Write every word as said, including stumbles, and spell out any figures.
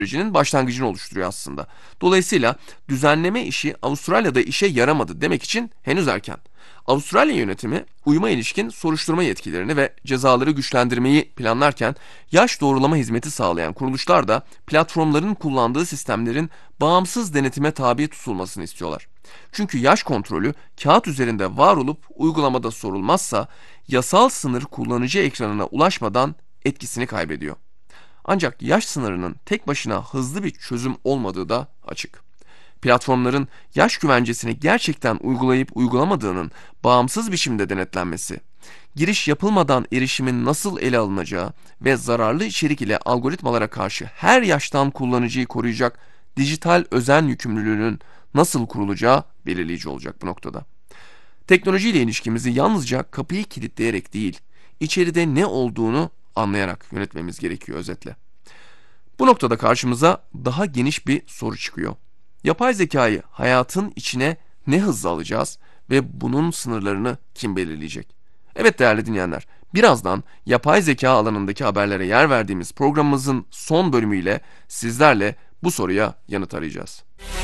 sürecinin başlangıcını oluşturuyor aslında. Dolayısıyla düzenleme işi Avustralya'da işe yaramadı demek için henüz erken. Avustralya yönetimi uyuma ilişkin soruşturma yetkilerini ve cezaları güçlendirmeyi planlarken yaş doğrulama hizmeti sağlayan kuruluşlar da platformların kullandığı sistemlerin bağımsız denetime tabi tutulmasını istiyorlar. Çünkü yaş kontrolü kağıt üzerinde var olup uygulamada sorulmazsa yasal sınır kullanıcı ekranına ulaşmadan etkisini kaybediyor. Ancak yaş sınırının tek başına hızlı bir çözüm olmadığı da açık. Platformların yaş güvencesini gerçekten uygulayıp uygulamadığının bağımsız biçimde denetlenmesi, giriş yapılmadan erişimin nasıl ele alınacağı ve zararlı içerik ile algoritmalara karşı her yaştan kullanıcıyı koruyacak dijital özen yükümlülüğünün nasıl kurulacağı belirleyici olacak bu noktada. Teknolojiyle ilişkimizi yalnızca kapıyı kilitleyerek değil, içeride ne olduğunu anlayarak yönetmemiz gerekiyor özetle. Bu noktada karşımıza daha geniş bir soru çıkıyor. Yapay zekayı hayatın içine ne hızla alacağız ve bunun sınırlarını kim belirleyecek? Evet değerli dinleyenler, birazdan yapay zeka alanındaki haberlere yer verdiğimiz programımızın son bölümüyle sizlerle bu soruya yanıt arayacağız.